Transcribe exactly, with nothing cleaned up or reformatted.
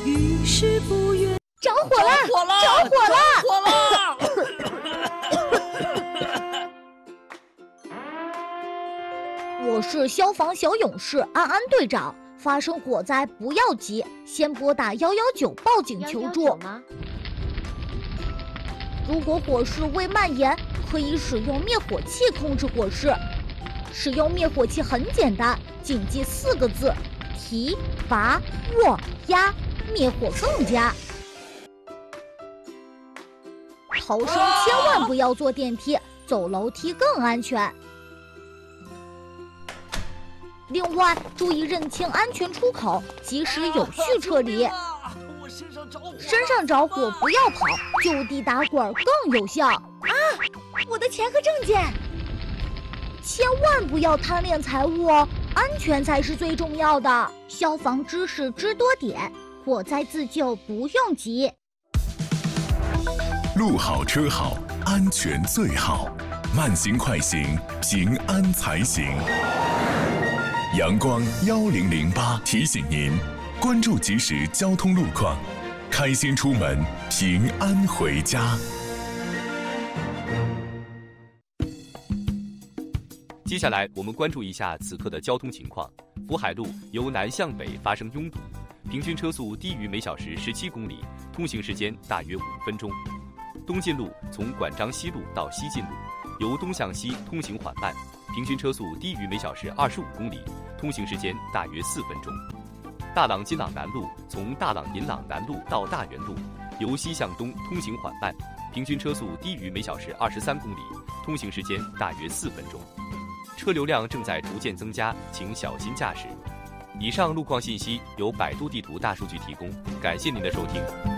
于是不愿。 着火了！ 着火了！ 着火了！ 着火了！ 我是消防小勇士安安队长。发生火灾不要急，先拨打幺幺九报警求助。如果火势未蔓延，可以使用灭火器控制火势。使用灭火器很简单，谨记四个字：提、拔、握、压，灭火更佳。逃生千万不要坐电梯，走楼梯更安全。另外，注意认清安全出口，及时有序撤离。 我身上着火！ 身上着火不要跑，就地打滚更有效。啊！我的钱和证件！千万不要贪恋财物哦，安全才是最重要的。消防知识知多点，火灾自救不用急。 路好车好，安全最好。慢行快行，平安才行。阳光幺零零八提醒您，关注即时交通路况，开心出门，平安回家。 接下来我们关注一下此刻的交通情况。福海路由南向北发生拥堵，平均车速低于每小时十七公里，通行时间大约五分钟。东进路从管章西路到西进路，由东向西通行缓慢，平均车速低于每小时二十五公里，通行时间大约四分钟。大朗金朗南路从大朗银朗南路到大元路，由西向东通行缓慢，平均车速低于每小时二十三公里，通行时间大约四分钟。车流量正在逐渐增加，请小心驾驶。以上路况信息由百度地图大数据提供，感谢您的收听。